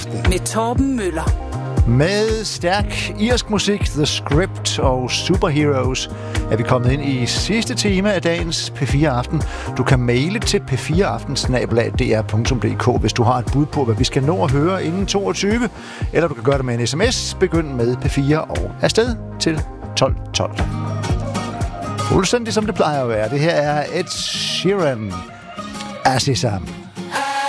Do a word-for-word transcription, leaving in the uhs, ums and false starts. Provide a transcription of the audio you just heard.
med Torben Møller. Med stærk irsk musik, The Script og Superheroes, er vi kommet ind i sidste time af dagens P fire Aften. Du kan maile til p fire aften snabel-a d r punktum d k, hvis du har et bud på, hvad vi skal nå at høre inden toogtyve. Eller du kan gøre det med en sms. Begynd med P fire og afsted til tolv tolv. Fuldstændig som det plejer at være. Det her er Ed Sheeran. Azizam.